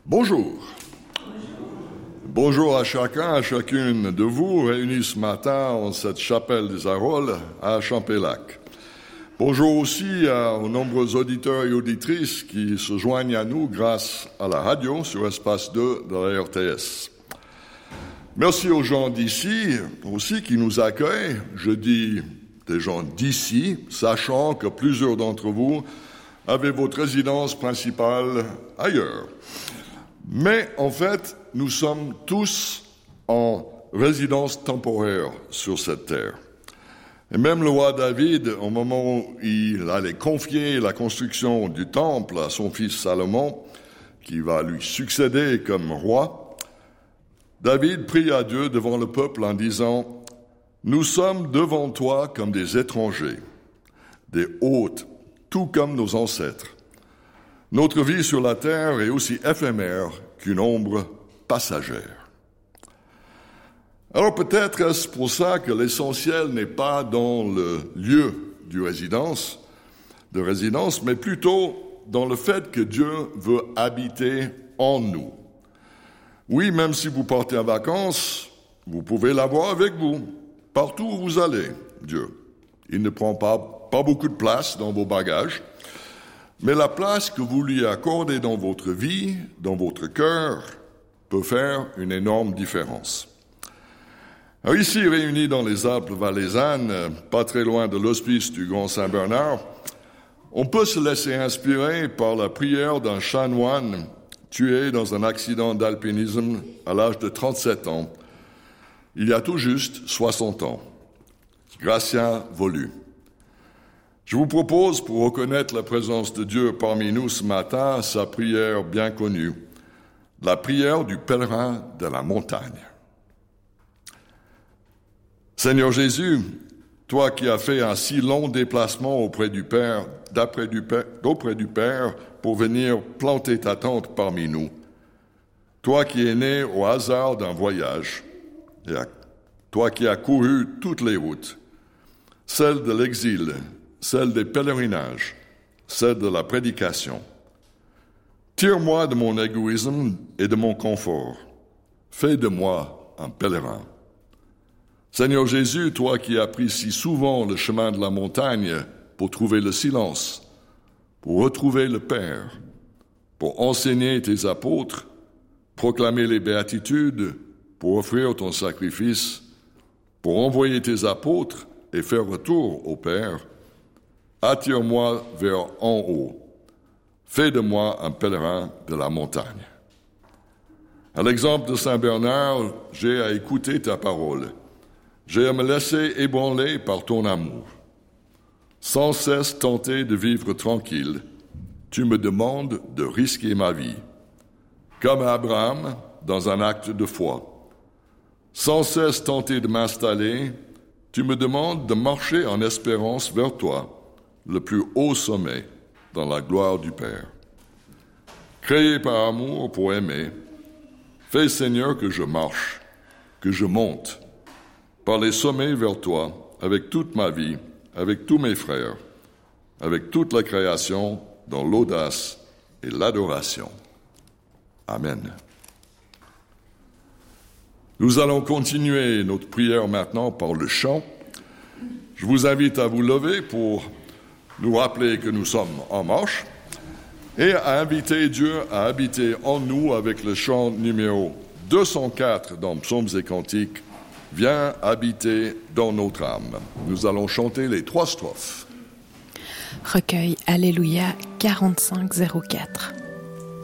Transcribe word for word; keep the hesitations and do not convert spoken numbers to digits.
Bonjour. Bonjour à chacun, à chacune de vous réunis ce matin en cette chapelle des Arolles à Champélac. Bonjour aussi à, aux nombreux auditeurs et auditrices qui se joignent à nous grâce à la radio sur Espace deux de la R T S. Merci aux gens d'ici aussi qui nous accueillent. Je dis des gens d'ici, sachant que plusieurs d'entre vous avez votre résidence principale ailleurs. Mais en fait, nous sommes tous en résidence temporaire sur cette terre. Et même le roi David, au moment où il allait confier la construction du temple à son fils Salomon, qui va lui succéder comme roi, David prie à Dieu devant le peuple en disant « Nous sommes devant toi comme des étrangers, des hôtes, tout comme nos ancêtres. Notre vie sur la terre est aussi éphémère qu'une ombre passagère. » Alors peut-être est-ce pour ça que l'essentiel n'est pas dans le lieu du résidence, de résidence, mais plutôt dans le fait que Dieu veut habiter en nous. Oui, même si vous partez en vacances, vous pouvez l'avoir avec vous, partout où vous allez, Dieu. Il ne prend pas, pas beaucoup de place dans vos bagages, mais la place que vous lui accordez dans votre vie, dans votre cœur, peut faire une énorme différence. Alors ici, réunis dans les Alpes valaisannes, pas très loin de l'hospice du Grand Saint-Bernard, on peut se laisser inspirer par la prière d'un chanoine tué dans un accident d'alpinisme à l'âge de trente-sept ans, il y a tout juste soixante ans. Gratien Volu. Je vous propose, pour reconnaître la présence de Dieu parmi nous ce matin, sa prière bien connue, la prière du pèlerin de la montagne. Seigneur Jésus, toi qui as fait un si long déplacement auprès du Père, d'après du Père, d'auprès du Père pour venir planter ta tente parmi nous, toi qui es né au hasard d'un voyage, et à, toi qui as couru toutes les routes, celle de l'exil, celle des pèlerinages, celle de la prédication. Tire-moi de mon égoïsme et de mon confort. Fais de moi un pèlerin. Seigneur Jésus, toi qui as pris si souvent le chemin de la montagne pour trouver le silence, pour retrouver le Père, pour enseigner tes apôtres, proclamer les béatitudes, pour offrir ton sacrifice, pour envoyer tes apôtres et faire retour au Père, attire-moi vers en haut. Fais de moi un pèlerin de la montagne. À l'exemple de Saint Bernard, j'ai à écouter ta parole. J'ai à me laisser ébranler par ton amour. Sans cesse tenté de vivre tranquille, tu me demandes de risquer ma vie. Comme Abraham, dans un acte de foi. Sans cesse tenté de m'installer, tu me demandes de marcher en espérance vers toi, le plus haut sommet, dans la gloire du Père. Créé par amour pour aimer, fais, Seigneur, que je marche, que je monte, par les sommets vers toi, avec toute ma vie, avec tous mes frères, avec toute la création, dans l'audace et l'adoration. Amen. Nous allons continuer notre prière maintenant par le chant. Je vous invite à vous lever pour nous rappeler que nous sommes en marche et à inviter Dieu à habiter en nous avec le chant numéro deux cent quatre dans Psaumes et Cantiques. Viens habiter dans notre âme. Nous allons chanter les trois strophes. Recueil Alléluia quarante-cinq zéro quatre.